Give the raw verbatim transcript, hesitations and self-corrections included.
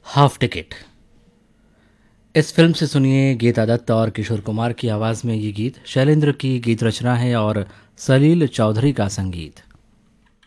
Half ticket. इस film से सुनिए गीता दत्त और किशोर कुमार की आवाज़ में ये गीत। शैलेंद्र की गीत रचना है और सलील चौधरी का संगीत।